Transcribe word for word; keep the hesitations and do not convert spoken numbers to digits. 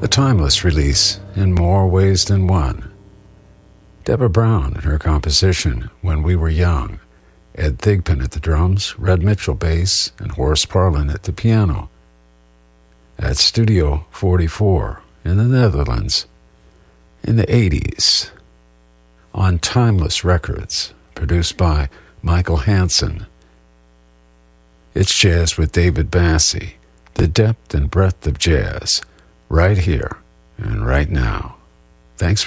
A timeless release in more ways than one. Deborah Brown and her composition, When We Were Young. Ed Thigpen at the drums, Red Mitchell bass, and Horace Parlin at the piano. At Studio forty-four in the Netherlands in the eighties. On Timeless Records, produced by Michael Hansen. It's Jazz with David Bassey, the depth and breadth of jazz, right here and right now. Thanks